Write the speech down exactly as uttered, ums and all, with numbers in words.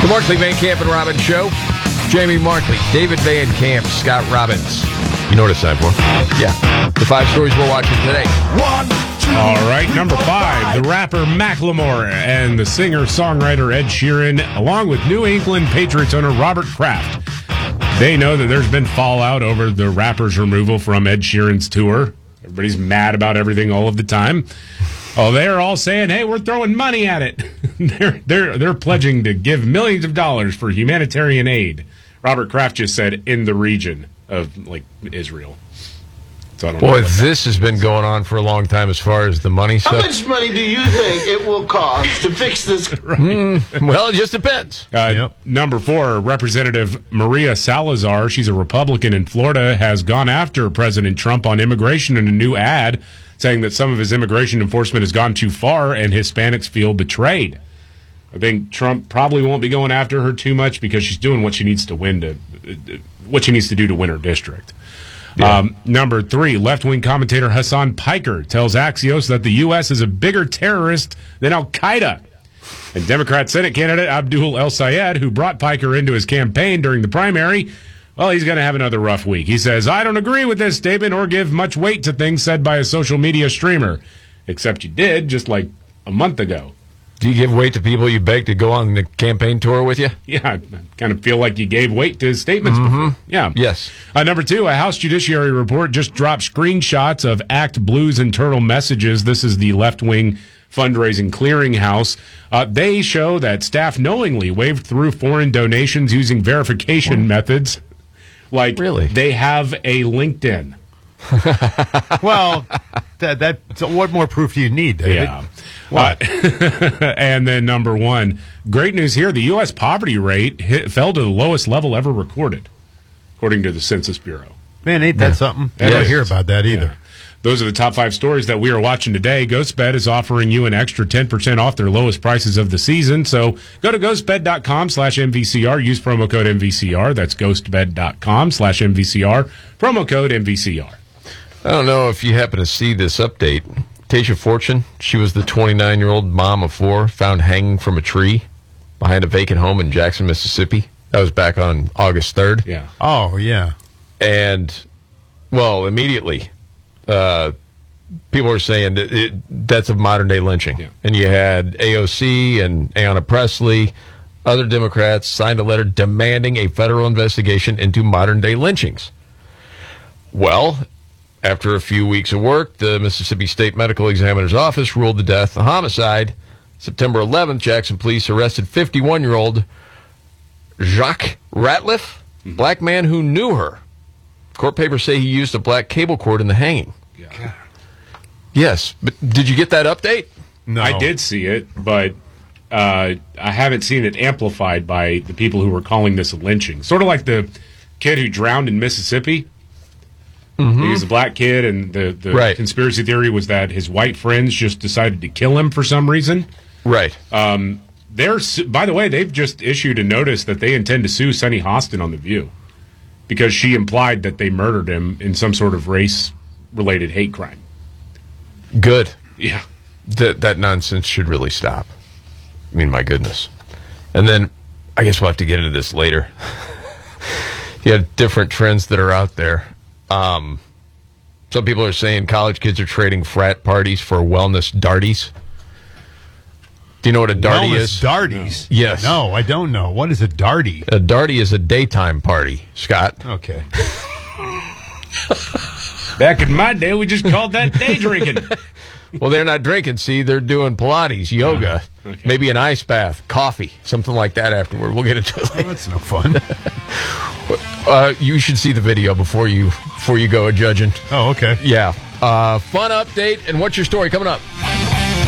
Markley, Van Camp, and Robbins Show. Jamie Markley, David Van Camp, Scott Robbins. You know what it's time for? Yeah. The five stories we're watching today. One, two. All right, number five, the rapper Macklemore and the singer-songwriter Ed Sheeran, along with New England Patriots owner Robert Kraft. They know that there's been fallout over the rapper's removal from Ed Sheeran's tour. Everybody's mad about everything all of the time. Oh, they're all saying, hey, we're throwing money at it. they're, they're, they're pledging to give millions of dollars for humanitarian aid. Robert Kraft just said in the region of, like, Israel. So I don't Boy, know this has been going on for a long time as far as the money stuff. How much money do you think it will cost to fix this? right. mm, well, it just depends. Uh, Yep. Number four, Representative Maria Salazar, she's a Republican in Florida, has gone after President Trump on immigration in a new ad, saying that some of his immigration enforcement has gone too far and Hispanics feel betrayed. I think Trump probably won't be going after her too much because she's doing what she needs to win to, what she needs to do to win her district. Yeah. Um, number three, left-wing commentator Hassan Piker tells Axios that the U S is a bigger terrorist than Al-Qaeda. And Democrat Senate candidate Abdul El Sayed, who brought Piker into his campaign during the primary, well, he's going to have another rough week. He says, I don't agree with this statement or give much weight to things said by a social media streamer. Except you did just like a month ago. Do you give weight to people you beg to go on the campaign tour with you? Yeah, I kind of feel like you gave weight to his statements mm-hmm. before. Yeah. Yes. Uh, number two, a House Judiciary report just dropped screenshots of Act Blue's internal messages. This is the left-wing fundraising clearinghouse. Uh, they show that staff knowingly waved through foreign donations using verification methods. Like, really? They have a LinkedIn. Well, that, that so what more proof do you need, David? Yeah. Uh, and then number one, great news here. The U S poverty rate hit, fell to the lowest level ever recorded, according to the Census Bureau. Man, ain't that yeah. something? I It don't is. hear about that either. Yeah. Those are the top five stories that we are watching today. GhostBed is offering you an extra ten percent off their lowest prices of the season. So go to ghostbed.com slash MVCR. Use promo code M V C R. That's ghostbed.com slash MVCR. Promo code M V C R. I don't know if you happen to see this update. Taysha Fortune, she was the twenty-nine-year-old mom of four found hanging from a tree behind a vacant home in Jackson, Mississippi. That was back on August third. Yeah. Oh, yeah. And, well, immediately, uh, people are saying that it, that's a modern-day lynching. Yeah. And you had A O C and Ayanna Pressley, other Democrats signed a letter demanding a federal investigation into modern-day lynchings. Well, after a few weeks of work, the Mississippi State Medical Examiner's Office ruled the death a homicide. September eleventh, Jackson police arrested fifty-one-year-old Jacques Ratliff, mm-hmm. black man who knew her. Court papers say he used a black cable cord in the hanging. Yeah. Yes, but did you get that update? No. I did see it, but uh, I haven't seen it amplified by the people who were calling this a lynching. Sort of like the kid who drowned in Mississippi. Mm-hmm. He was a black kid, and the, the right. conspiracy theory was that his white friends just decided to kill him for some reason. Right. Um, they're, by the way, they've just issued a notice that they intend to sue Sunny Hostin on The View because she implied that they murdered him in some sort of race-related hate crime. Good. Yeah. That that nonsense should really stop. I mean, my goodness. And then, I guess we'll have to get into this later. You have different trends that are out there. Um, some people are saying college kids are trading frat parties for wellness darties. Do you know what a darty wellness is? Darties? No. Yes. No, I don't know. What is a darty? A darty is a daytime party, Scott. Okay. Back in my day, we just called that day drinking. Well, they're not drinking, see? They're doing Pilates, yoga, uh, okay. maybe an ice bath, coffee, something like that afterward. We'll get into it later. Oh, that's no fun. uh, you should see the video before you before you go a judging. Oh, okay. Yeah. Uh, fun update, and what's your story coming up?